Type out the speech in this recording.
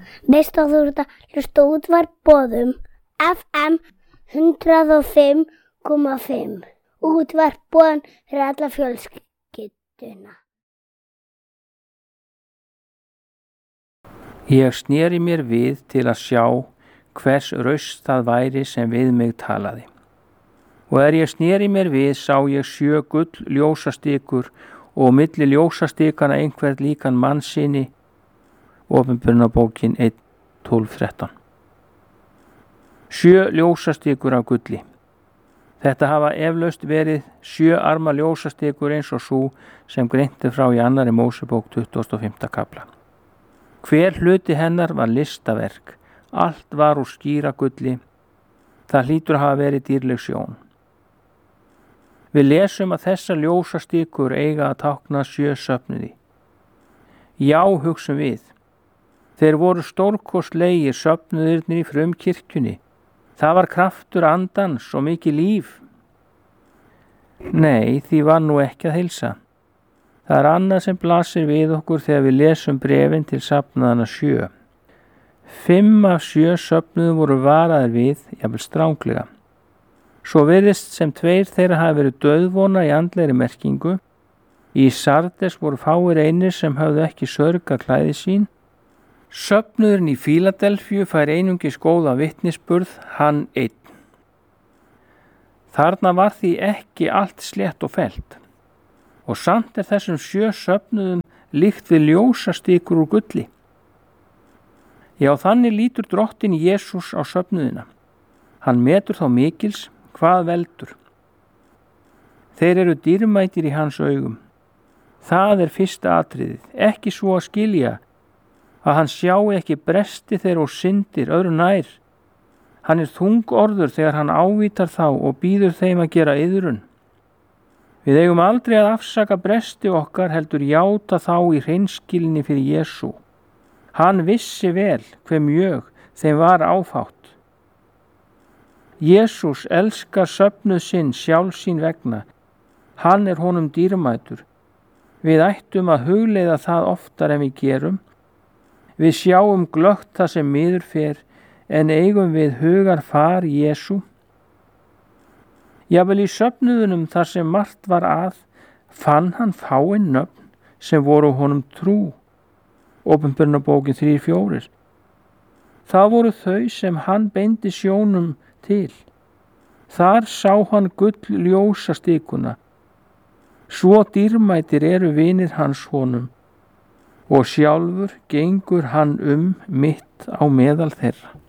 Veist að þú ert að hlusta á Útvarp Boðum FM 105,5. Útvarp Boðum fyrir alla fjölskylduna. Ég sneri mér við til að sjá hvers raust það væri sem við mig talaði. Og ég sneri mér við sá ég 7 gull ljósastikur og milli ljósastikana einhvern líkan mannssyni. Opinberunarbókin 1:12-13. 7 ljósastikur af gulli. Þetta hafa eflaust verið 7 arma ljósastikur eins og sú sem greint frá í 2. Mósebók 25. kafla. Hver hluti hennar var listaverk, allt var úr skíra gulli, það hlýtur að hafa verið dýrleg sjón. Við lesum að þessar ljósastikur eiga að tákna 7 söfnuði. Já, hugsum við. Þeir voru stórkostlegir söfnuðirnir í frumkirkjunni. Það var kraftur andans og mikið líf. Nei, því var nú ekki að heilsa. Það er annað sem blasir við okkur þegar við lesum bréfin til safnaðana 7. 5 af 7 söfnuðum voru varaðir við, jafnvel stránglega. Svo virðist sem 2 þeirra hafi verið dauðvona í andlegri merkingu. Í Sardes voru fáir einir sem höfðu ekki sörgarklæði sín. Söfnuðurinn í Fíladelfíu fær einungis góða vitnisburð, hann einn. Þarna var því ekki allt slétt og fellt. Og samt er þessum 7 söfnuðum líkt við ljósastikur úr gulli. Já, þannig lítur drottinn Jesús á söfnuðina. Hann metur þá mikils, hvað veldur. Þeir eru dýrmætir í hans augum. Það er fyrsta atriðið, ekki svo að skilja að hann sjái ekki bresti þeirra og syndir öðru nær. Hann er þungorður þegar hann ávítar þá og býður þeim að gera iðrun. Við eigum aldrei að afsaka bresti okkar, heldur játa þá í hreinskilni fyrir Jesú. Hann vissi vel hve mjög þeim var áfátt. Jesús elskar söfnuð sinn sjálf sín vegna. Hann er honum dýrmætur. Við ættum að hugleiða það oftar en við gerum. Við sjáum glöggt það sem miður fer, en eigum við hugar far Jesú. Jafnvel í söfnuðunum þar sem margt var að, fann hann fáein nöfn sem voru honum trú. Opinberunarbókin 3:4. Það voru þau sem hann beindi sjónum til. Þar sá hann gull ljósastikuna. Svo dýrmætir eru vinir hans honum, og sjálfur gengur hann mitt á meðal þeirra.